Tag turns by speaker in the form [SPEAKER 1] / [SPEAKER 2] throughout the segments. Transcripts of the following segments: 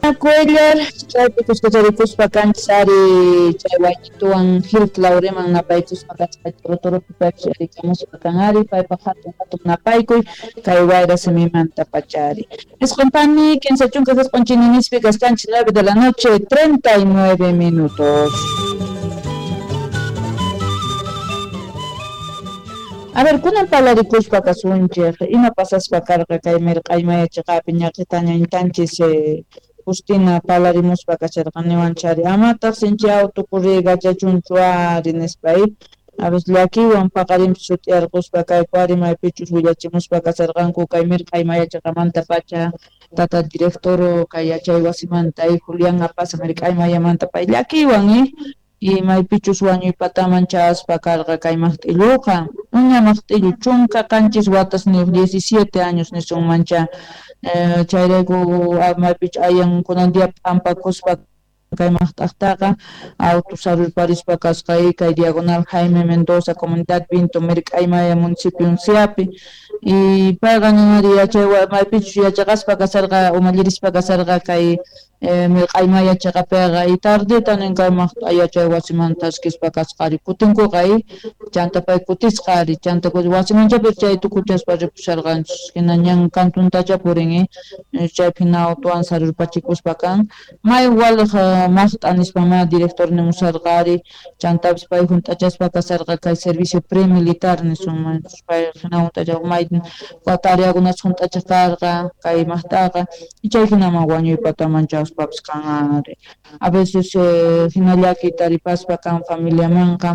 [SPEAKER 1] Cuellar, chaypi kuskacharikuspa kanchari chay wayqituwan hirt'lawriman napaykuspa kachka toro pipaypis rikamuspa kanari paypa hatun napaykuy kay wayra simimanta pachari. Escompani, quince chunka esconchini nispi gastanchi 9 de la noche, 39 minutos. A ver, kunan palarikuspa kasunchik, ima pasaspa karqa kay mirq'aymayachiqapi ñaqita ñankanchis Justina palarimuspa kacharqaniwan chari amataq sinchi autokuriyqa chachunchu ari nispay a veces llakiwan paqarinpi sutiarquspa kaypi ari maypichus willachimuspa kasarqanku kay mirq'aymayachiqamanta pacha tata director kay yachay wasimanta Julián Apasa mirq'aymayamanta pay llakiwan y maypichus wañuypataman chaspa karqa kay maqt'illuqa uña maqt'illu chunka kanchis watas ni 17 años nisunmancha chayrayku maypichu ayan kunandiap ampakuspa kay maqt'aqtaqa autosarurparispa kasqay kay diagonal Jaime Mendoza comunidad Pinto Mirq'aymaya municipio Unciapi y payqa ninari yachay maypichu yachaqaspa kasarqa umallirispa kasarqa kay mirq'aymaya chiqapiqa y tardeta ninqa yachay wasimanta asqispa kasqari kutinkuqa chantapay kutisqari chantakuti wasimanchapi chay tukuchaspa ripusharqanchis hina ñan kantuntacha purin chaypi hina autowan sarurpachikuspa kan may waliq maqt'a nispama director nimusarqari chantapis pay hunt'achaspa kasarqa kay servicio premilitar nisunman pay hina hunt'acha may tareakunas hunt'achaq karqa kay maqt'aqa y chay hinaman wañuypataman chawspapis kan ari a veces hinallaki taripaspa kan familiamanqa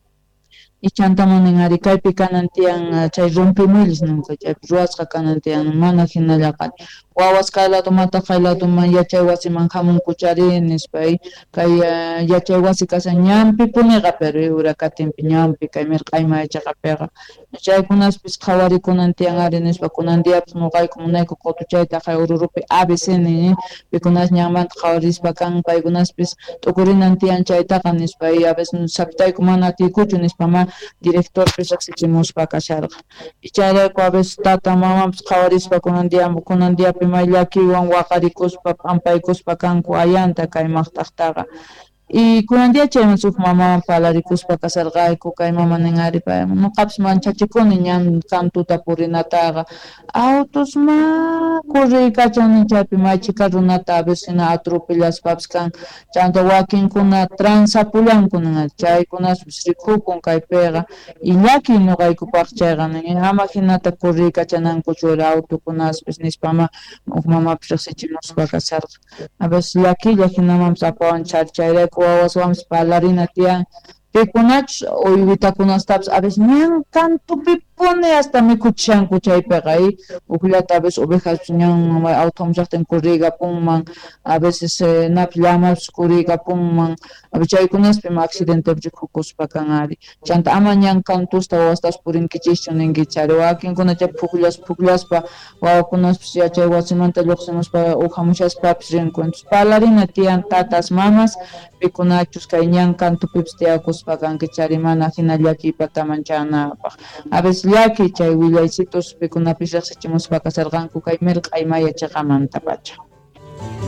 [SPEAKER 1] y chantaman ari kaypi kanan tiyan chay rompimilis ninqa chaypi ruwasqa kanan tiyan mana hinallaqa wawas kay ladomanta kay ladoman yachay wasiman hamunkucharini nispay kay yachay wasi kashan ñanpi puniqa pero yura katinpi ñanpi kay mirq'aymaya chiqapiqa chaykunaspis qhawarikunan tiyan ari nispa kunandiapis nuqayku munayku qutuchayta kay Ururupi ABC ni pikunas ñanmanta qhawarispa kan paykunaspis t'ukurinan tiyan chaytaqa nispa y a veces sapitayku mana atiykuchu nispama directorpis riqsichimuspa kasharqa y chayrayku a veces tata mamapas qhawarispa kunandiapi may llakiwan waqarikuspa p'ampaykuspa kanku ayanta kay maqt'aqtaqa y kunandia chayman suk mamawan palarikuspa kasarqayku kay mama nin ari pay nuqapas manchachikuni ñan kantuta purinataqa autosma kurriykachani chaypi maychika runata a veces hina atropellaspapas kan chanta wakinkuna transapulanku nin chaykunaspis rikhukun kaypiqa y llaki nuqaykupaq chayqa nin ama hinata kurriykachanankuchu autokunaspis nispama huk mamapis riqsichimuspa kasarqa a veces llakilla hinamapas apawan chayrayku wawaswanpas palarina tiyan pikunachus uywitakunastapas a veces ñan kantupi puni hasta mikuchishanku chaypiqa ukllata a veces ovejas ñan automan llaqtin kurriykapunman a veces napis llamapas kuriykapunman a veces chaykunaspi accidentepi rikhukuspa kan ari chanta ama ñan kantusta wawastapas purinkichischu ninki chari wakinkuna chay pukllaspa wawakunaspis yachay wasimanta lluqsimuspa uhamushaspapas rinku entonces palarina tiyan tatas mamas pikunachus kay ñan kantupipis tiyakuspa kanki chari mana hina llakiypataman chanapaq a veces llaki chay willaysitus pikunapis riqsichimuspa kasarqanku kay mirq'aymaya chiqamanta pacha